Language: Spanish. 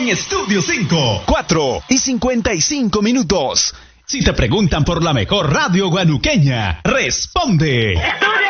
en Estudio 5. 4:55. Si te preguntan por la mejor radio guanuqueña, responde. ¡Estudio